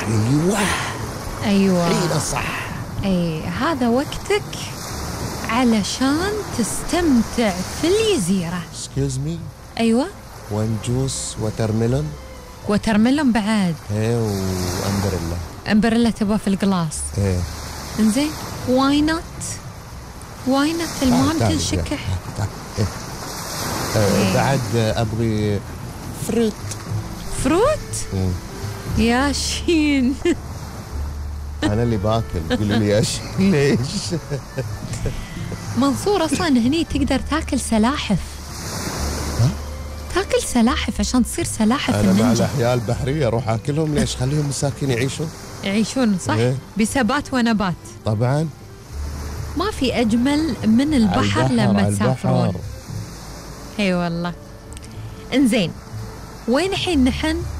ايوه ايوه حين صح. اي هذا وقتك علشان تستمتع في الجزيرة. اكسكيوز مي. ايوه وين جوس وترميلون؟ وترملهم بعد. ايه وامبريلا. امبريلا تبغى في القلاص. ايه انزين واي نوت المهم تنشكح. بعد ابغي فروت. فروت يا شين. انا اللي باكل قولي لي يا شين ليش؟ منصور اصلا هني تقدر تاكل سلاحف. تاكل سلاحف عشان تصير سلاحف انا مع النينجا. الاحياء البحريه اروح اكلهم ليش؟ خليهم مساكين يعيشون صح؟ إيه؟ بثبات ونبات. طبعا. ما في اجمل من البحر لما تسافرون. اي والله. انزين وين الحين نحن؟